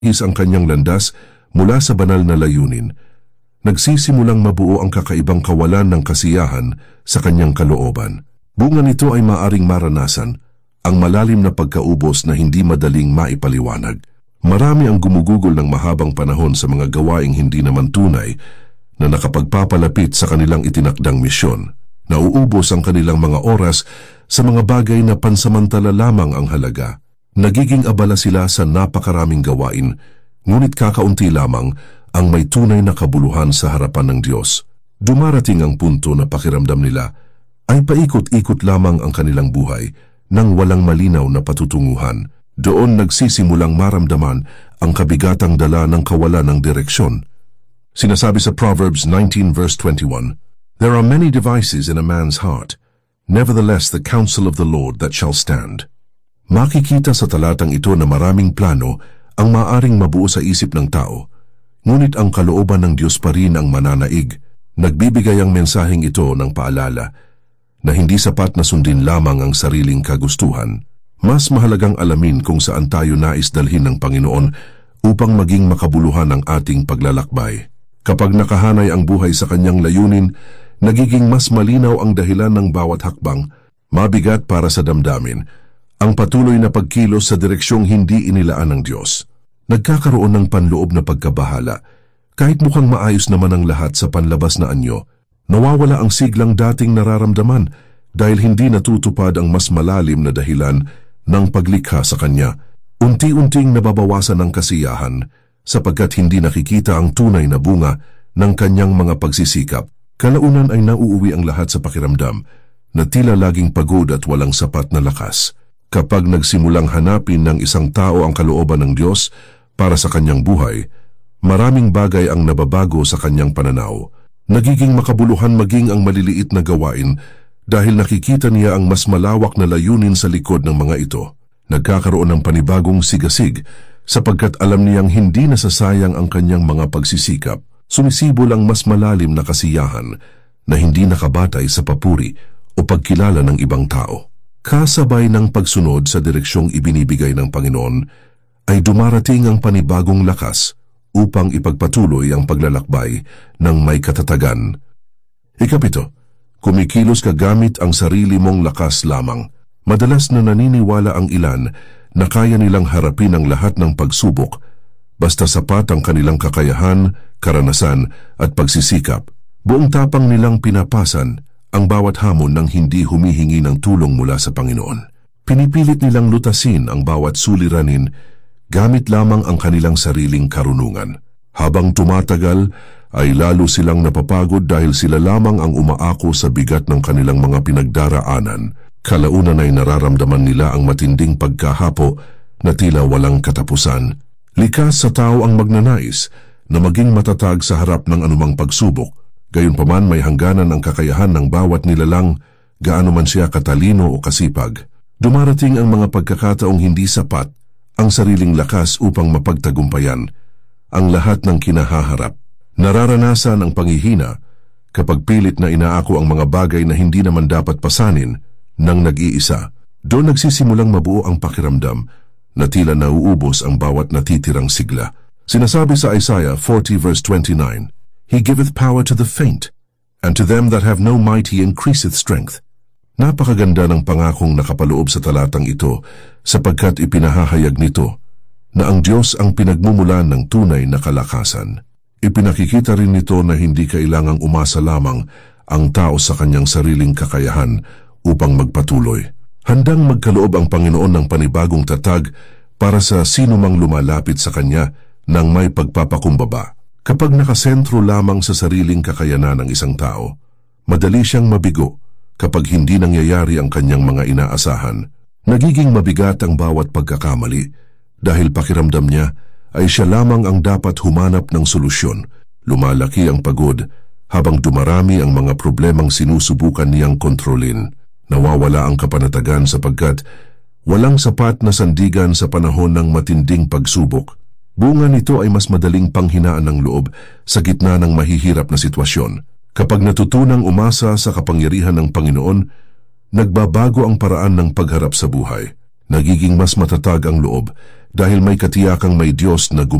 ang kanyang landas mula sa banal na layunin. Nagsisimulang mabuo ang kakaibang kawalan ng kasiyahan sa kanyang kalooban. Bunga nito ay maaring maranasan ang malalim na pagkaubos na hindi madaling maipaliwanag. Marami ang gumugugol ng mahabang panahon sa mga gawaing hindi naman tunay na nakapagpapalapit sa kanilang itinakdang misyon. Nauubos ang kanilang mga oras sa mga bagay na pansamantala lamang ang halaga. Nagiging abala sila sa napakaraming gawain, ngunit kakaunti lamang ang may tunay na kabuluhan sa harapan ng Diyos. Dumarating ang punto na pakiramdam nila ay paikot-ikot lamang ang kanilang buhay nang walang malinaw na patutunguhan. Doon nagsisimulang maramdaman ang kabigatang dala ng kawalan ng direksyon. Sinasabi sa Proverbs 19 verse 21, "There are many devices in a man's heart, nevertheless the counsel of the Lord that shall stand." Makikita sa talatang ito na maraming plano ang maaring mabuo sa isip ng tao, ngunit ang kalooban ng Diyos pa rin ang mananaig. Nagbibigay ang mensaheng ito ng paalala na hindi sapat na sundin lamang ang sariling kagustuhan. Mas mahalagang alamin kung saan tayo nais dalhin ng Panginoon upang maging makabuluhan ang ating paglalakbay. Kapag nakahanay ang buhay sa kanyang layunin, nagiging mas malinaw ang dahilan ng bawat hakbang. Mabigat para sa damdamin ang patuloy na pagkilos sa direksyong hindi inilaan ng Diyos. Nagkakaroon ng panloob na pagkabahala. Kahit mukhang maayos naman ang lahat sa panlabas na anyo, nawawala ang siglang dating nararamdaman dahil hindi natutupad ang mas malalim na dahilan ng paglikha sa Kanya. Unti-unting nababawasan ang kasiyahan sapagkat hindi nakikita ang tunay na bunga ng kanyang mga pagsisikap. Kalaunan ay nauuwi ang lahat sa pakiramdam na tila laging pagod at walang sapat na lakas. Kapag nagsimulang hanapin ng isang tao ang kalooban ng Diyos para sa kanyang buhay, maraming bagay ang nababago sa kanyang pananaw. Nagiging makabuluhan maging ang maliliit na gawain dahil nakikita niya ang mas malawak na layunin sa likod ng mga ito. Nagkakaroon ng panibagong sigasig sapagkat alam niyang hindi nasasayang ang kanyang mga pagsisikap. Sumisibol ang mas malalim na kasiyahan na hindi nakabatay sa papuri o pagkilala ng ibang tao. Kasabay ng pagsunod sa direksyong ibinibigay ng Panginoon, ay dumarating ang panibagong lakas upang ipagpatuloy ang paglalakbay ng may katatagan. Ikapito, kumikilos ka gamit ang sarili mong lakas lamang. Madalas na naniniwala ang ilan na kaya nilang harapin ang lahat ng pagsubok basta sapat ang kanilang kakayahan, karanasan at pagsisikap. Buong tapang nilang pinapasan ang bawat hamon ng hindi humihingi ng tulong mula sa Panginoon. Pinipilit nilang lutasin ang bawat suliranin gamit lamang ang kanilang sariling karunungan. Habang tumatagal, ay lalo silang napapagod dahil sila lamang ang umaako sa bigat ng kanilang mga pinagdaraanan. Kalaunan ay nararamdaman nila ang matinding pagkahapo na tila walang katapusan. Likas sa tao ang magnanais na maging matatag sa harap ng anumang pagsubok. Gayunpaman may hangganan ang kakayahan ng bawat nilalang, gaano man siya katalino o kasipag. Dumarating ang mga pagkakataong hindi sapat ang sariling lakas upang mapagtagumpayan ang lahat ng kinahaharap. Nararanasan ang panghihina kapag pilit na inaako ang mga bagay na hindi naman dapat pasanin ng nag-iisa. Doon nagsisimulang mabuo ang pakiramdam na tila nauubos ang bawat natitirang sigla. Sinasabi sa Isaiah 40 verse 29, "He giveth power to the faint, and to them that have no might he increaseth strength." Napakaganda ng pangakong nakapaloob sa talatang ito sapagkat ipinahahayag nito na ang Diyos ang pinagmumulan ng tunay na kalakasan. Ipinakikita rin nito na hindi kailangang umasa lamang ang tao sa kanyang sariling kakayahan upang magpatuloy. Handang magkaloob ang Panginoon ng panibagong tatag para sa sino mang lumalapit sa Kanya ng may pagpapakumbaba. Kapag nakasentro lamang sa sariling kakayanan ng isang tao, madali siyang mabigo kapag hindi nangyayari ang kanyang mga inaasahan. Nagiging mabigat ang bawat pagkakamali dahil pakiramdam niya ay siya lamang ang dapat humanap ng solusyon. Lumalaki ang pagod habang dumarami ang mga problemang sinusubukan niyang kontrolin. Nawawala ang kapanatagan sapagkat walang sapat na sandigan sa panahon ng matinding pagsubok. Bunga nito ay mas madaling panghinaan ng loob sa gitna ng mahihirap na sitwasyon. Kapag natutunang umasa sa kapangyarihan ng Panginoon, nagbabago ang paraan ng pagharap sa buhay. Nagiging mas matatag ang loob dahil may katiyakang may Diyos na